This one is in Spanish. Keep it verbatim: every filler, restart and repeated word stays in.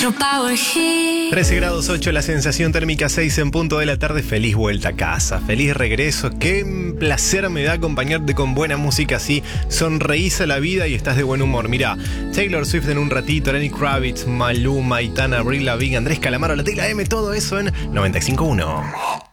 Metro Power Hit. trece grados ocho, la sensación térmica seis en punto de la tarde. Feliz vuelta a casa, feliz regreso. Qué placer me da acompañarte con buena música así. Sonreís a la vida y estás de buen humor. Mirá, Taylor Swift en un ratito, Lenny Kravitz, Maluma, Aitana, Avril Lavigne, Andrés Calamaro, La Tecla M, todo eso en noventa y cinco punto uno.